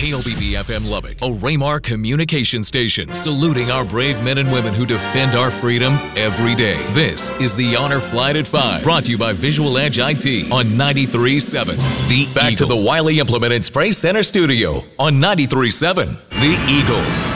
KLBB-FM Lubbock, a Raymar communication station, saluting our brave men and women who defend our freedom every day. This is the Honor Flight at 5, brought to you by Visual Edge IT on 93.7. Back to the Wiley Implement and Spray Center studio on 93.7. The Eagle.